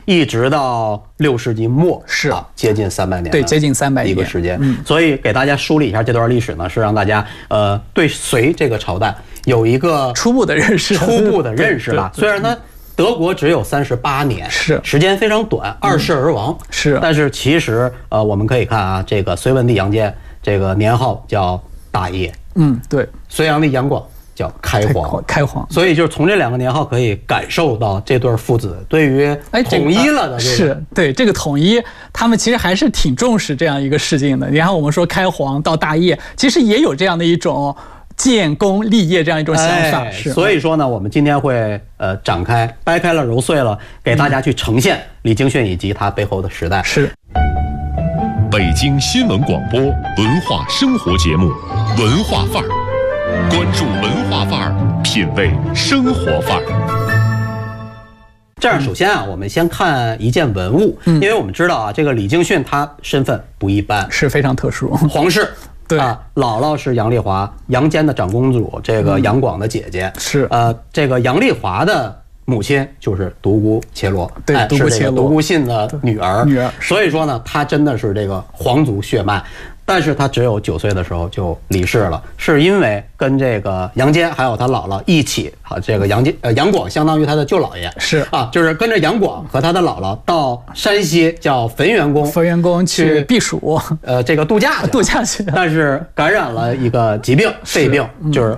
一直到6世纪末， 是接近300年， 对，接近300年一个时间。所以给大家梳理一下这段历史呢，是让大家对隋这个朝代有一个初步的认识吧。虽然呢，德国只有38年， 是时间非常短，2世而亡， 是。 但是其实我们可以看啊，这个隋文帝杨坚这个年号叫大业， 对， 隋炀帝杨广叫开皇，所以就是从这2个年号可以感受到这对父子对于统一了的是对这个统一，他们其实还是挺重视这样一个事情的。然后我们说开皇到大业，其实也有这样的一种建功立业这样一种想法。 所以说呢，我们今天会展开掰开了揉碎了，给大家去呈现李京训以及他背后的时代。 是。 北京新闻广播文化生活节目《文化范儿》，关注文化范儿，品味生活范儿。 这样，首先啊，我们先看一件文物，因为我们知道啊，这个李京训他身份不一般， 是非常特殊， 皇室。 对啊，姥姥是杨丽华，杨坚的长公主，这个杨广的姐姐是。 这个杨丽华的母亲就是独孤伽罗， 对，独孤伽罗， 独孤信的女儿。所以说呢，她真的是这个皇族血脉。但是他只有9岁的时候就离世了，是因为跟这个杨坚还有他姥姥一起啊，这个杨广相当于他的舅姥爷， 是啊， 就是跟着杨广和他的姥姥到山西叫汾元宫去避暑， 这个度假去， 但是感染了一个疾病，肺病，就是